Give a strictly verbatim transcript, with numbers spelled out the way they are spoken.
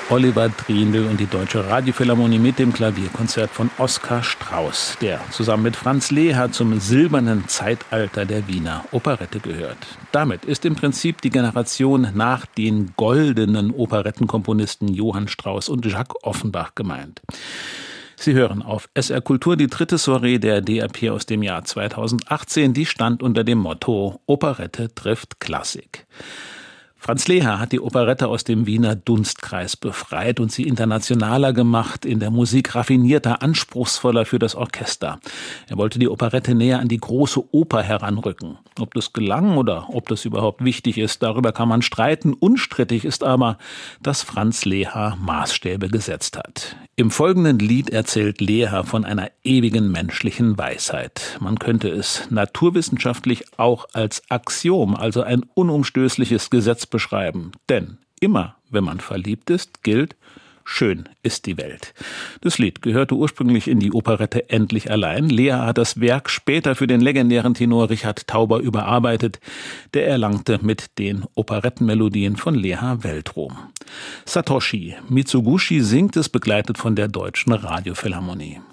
Oliver Triendl und die Deutsche Radiophilharmonie mit dem Klavierkonzert von Oskar Strauß, der zusammen mit Franz Leher zum silbernen Zeitalter der Wiener Operette gehört. Damit ist im Prinzip die Generation nach den goldenen Operettenkomponisten Johann Strauss und Jacques Offenbach gemeint. Sie hören auf S R Kultur die dritte Soiree der D R P aus dem Jahr zweitausendachtzehn. Die stand unter dem Motto Operette trifft Klassik. Franz Leher hat die Operette aus dem Wiener Dunstkreis befreit und sie internationaler gemacht, in der Musik raffinierter, anspruchsvoller für das Orchester. Er wollte die Operette näher an die große Oper heranrücken. Ob das gelang oder ob das überhaupt wichtig ist, darüber kann man streiten. Unstrittig ist aber, dass Franz Leher Maßstäbe gesetzt hat. Im folgenden Lied erzählt Leher von einer ewigen menschlichen Weisheit. Man könnte es naturwissenschaftlich auch als Axiom, also ein unumstößliches Gesetz beschreiben. Denn immer, wenn man verliebt ist, gilt, schön ist die Welt. Das Lied gehörte ursprünglich in die Operette Endlich allein. Leher hat das Werk später für den legendären Tenor Richard Tauber überarbeitet. Der erlangte mit den Operettenmelodien von Leher Weltruhm. Satoshi Mizoguchi singt es, begleitet von der Deutschen Radiophilharmonie.